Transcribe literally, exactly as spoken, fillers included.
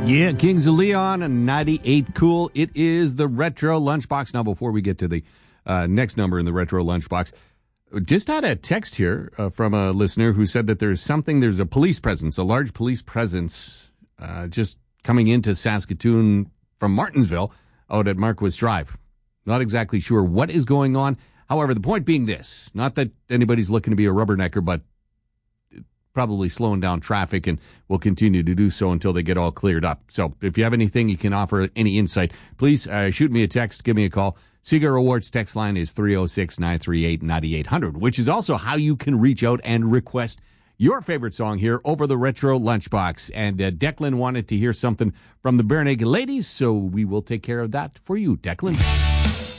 Yeah, Kings of Leon and ninety-eight Cool. It is the Retro Lunchbox. Now, before we get to the uh, next number in the Retro Lunchbox, just had a text here uh, from a listener who said that there's something, there's a police presence, a large police presence uh, just coming into Saskatoon from Martinsville out at Marquis Drive. Not exactly sure what is going on. However, the point being this, not that anybody's looking to be a rubbernecker, but probably slowing down traffic and will continue to do so until they get all cleared up. So if you have anything you can offer, any insight, please uh, shoot me a text, give me a call. Seagull Rewards text line is three oh six, nine three eight, nine eight hundred, which is also how you can reach out and request your favorite song here over the Retro Lunchbox. And uh, Declan wanted to hear something from the Barenaked Ladies, so we will take care of that for you, Declan.